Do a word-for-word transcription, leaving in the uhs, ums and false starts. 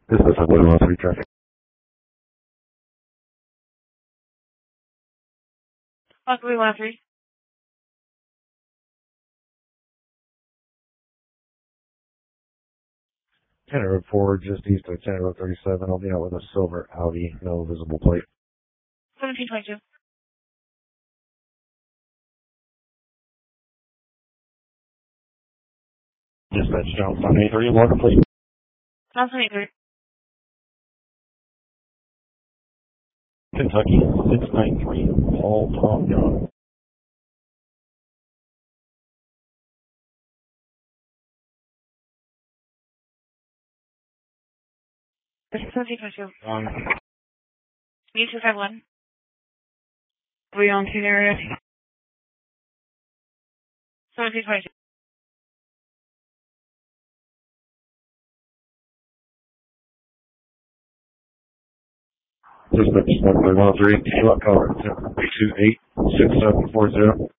This is a one one three traffic. one three one three. Tenant Road four, just east of Tenant Road thirty-seven. I'll be out with a silver Audi, no visible plate. seventeen twenty-two. Dispatch Johnstown eighty-three, one plate. Johnson eighty-three. Kentucky six nine three, Paul Tom John. seventeen twenty-two. Um, B two five one. Three on two area. seventeen twenty-two. Dispatch one three one three, T-Lock cover, three two eight six seven four zero.